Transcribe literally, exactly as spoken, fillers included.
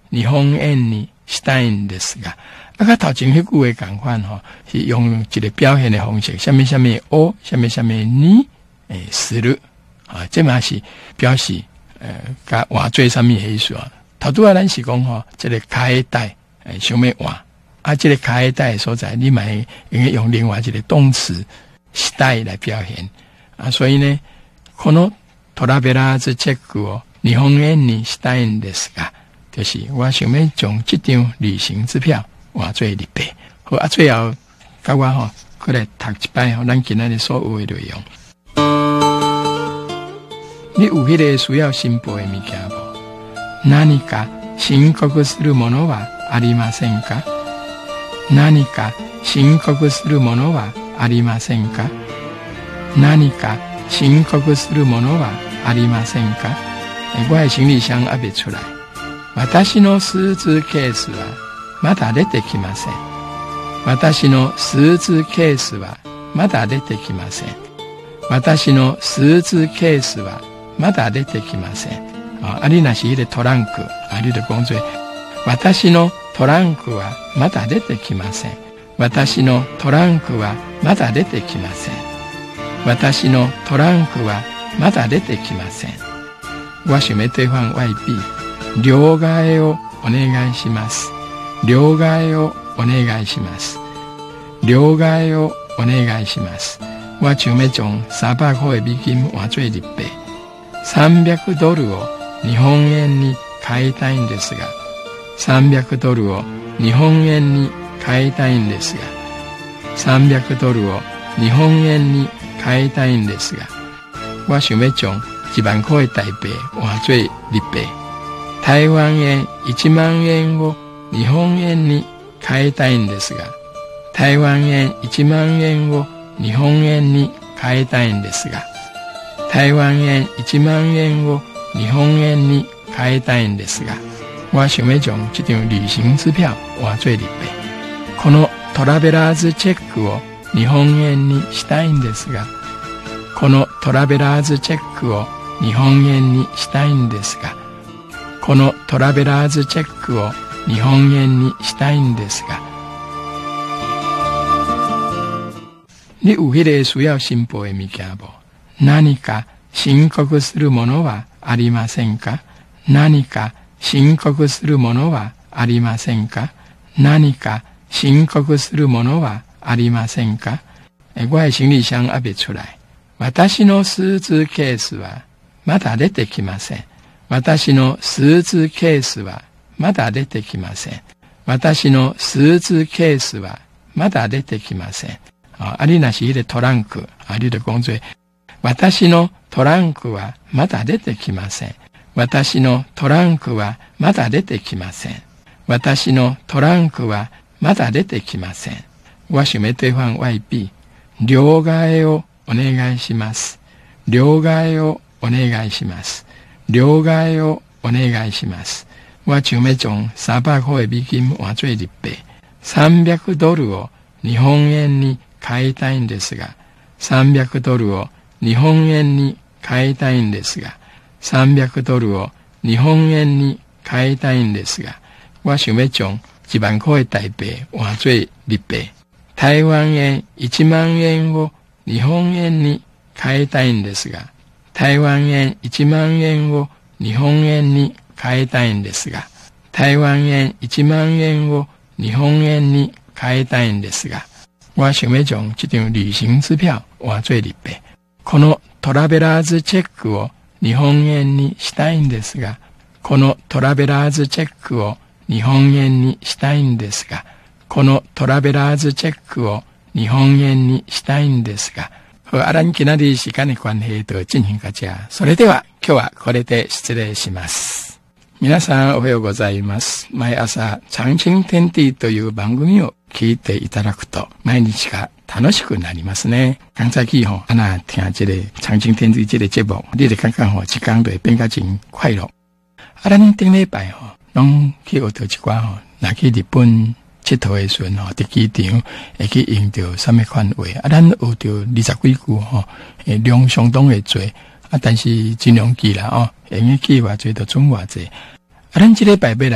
日本円にしたいんですが、啊，甲头前迄句话共款吼，是用一个表现的方式，什么什么を，什么什么に诶する啊，这嘛是表示呃，甲换做什么意思啊？头拄啊，咱是讲吼，这个开带诶，想要换啊，这个开带所在，你嘛应该用另外一个动词したい来表现啊，所以呢，このトラベラーズチェックを日本円にしたいんですが，就是我想要将这张旅行支票换做日币。好啊，最后甲我吼，过来读一摆吼，咱今仔日所有的内容。你有迄个需要申報的物件無？何か申告するものはありませんか？何か申告するものはありませんか？何か申告するものはありませんか？我的行李箱還沒出來。私のスーツケースはまだ出てきません。私のスーツケースはまだ出てきません。私のスーツケースはまだ出てきません。あ、ありなしでトランク、ありで工作。私のトランクはまだ出てきません。私のトランクはまだ出てきません。私のトランクはまだ出てきません。我想要兑換外幣。両替をお願いします。両替をお願いします。両替をお願いします。我想要将三百塊的美金換做日幣。さんびゃくドルを日本円に変えたいんですが、さんびゃくドルを日本円に変えたいんですが、さんびゃくドルを日本円に変えたいんですが、我想要将一万塊的台幣換做日幣。台湾円いちまん円を日本円に変えたいんですが、台湾円いちまん円を日本円に変えたいんですが、台湾円いちまん円を日本円に変えたいんですが、我想要将这張旅行支票換做日幣。このトラベラーズチェックを日本円にしたいんですが、このトラベラーズチェックを日本円にしたいんですが、このトラベラーズチェックを日本円にしたいんですが、你有迄個需要申報的物件無？何か申告するものはありませんか？何か申告するものはありませんか？何か申告するものはありませんか？我的行李箱還沒出來。私のスーツケースはまだ出てきません。私のスーツケースはまだ出てきません。私のスーツケースはまだ出てきません。あ、ありなしでトランク、ありで工作。私のトランクはまだ出てきません。私のトランクはまだ出てきません。私のトランクはまだ出てきません。我想要兑換外幣。両替をお願いします。両替をお願いします。両替をお願いします。我想要将三百塊的美金換做日幣。さんびゃくドルを日本円に変えたいんですが、さんびゃくドルを日本円に変えたいんですが、さんびゃくドルを日本円に変えたいんですが、我想要将一万塊的台幣換做日幣。台湾円いちまん円を日本円に変えたいんですが、台湾円いちまん円を日本円に変えたいんですが、台湾円いちまん円を日本円に変えたいんですが、我想要将这張旅行支票換做日幣。このトラベラーズチェックを日本円にしたいんですが、このトラベラーズチェックを日本円にしたいんですが、このトラベラーズチェックを日本円にしたいんですが、あらんきなり時間の関係と進行かじゃ。それでは今日はこれで失礼します。皆さんおはようございます。毎朝長青天地という番組を聞いていただくと毎日が楽しくなりますね。剛才去吼，啊那聽這個長青天地這個節目，你就感覺吼，一天就會變得真快樂。啊，咱頂禮拜吼，攏去學到一寡吼，若去日本佚佗的時陣吼，佇機場會去用到什麼款話？啊，咱學到二十幾句吼，誒量相當的多，啊，但是盡量記啦哦，會用記偌濟就準偌濟。啊，咱這禮拜要來。